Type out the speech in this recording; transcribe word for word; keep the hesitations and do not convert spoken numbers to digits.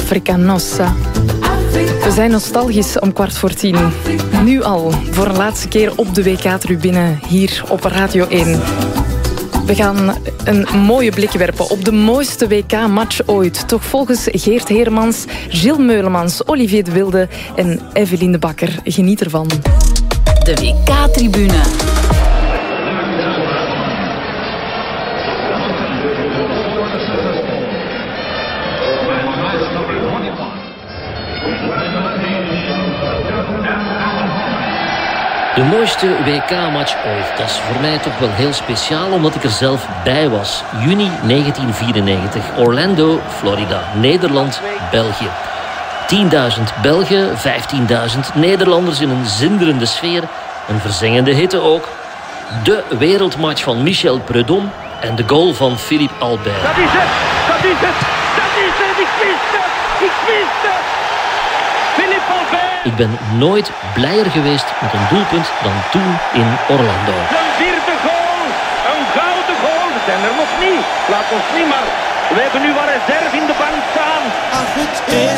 Africa Nossa. We zijn nostalgisch om kwart voor tien. Nu al, voor een laatste keer op de W K-tribune hier op Radio één. We gaan een mooie blik werpen op de mooiste W K-match ooit. Toch volgens Geert Heremans, Gilles Meulemans, Olivier de Wilde en Eveline de Bakker. Geniet ervan. De W K-tribune. De mooiste W K-match ooit. Dat is voor mij toch wel heel speciaal, omdat ik er zelf bij was. Juni negentien vierennegentig. Orlando, Florida. Nederland, België. tienduizend Belgen, vijftienduizend Nederlanders in een zinderende sfeer. Een verzengende hitte ook. De wereldmatch van Michel Prudhomme en de goal van Philippe Albert. Dat is het! Dat is het! Dat is het! Ik wist het! Ik wist het! Philippe Albert! Ik ben nooit blijer geweest met een doelpunt dan toen in Orlando. Een vierde goal! Een gouden goal! We zijn er nog niet. Laat ons niet, maar we hebben nu wat reserve in de bank staan. Ach, het is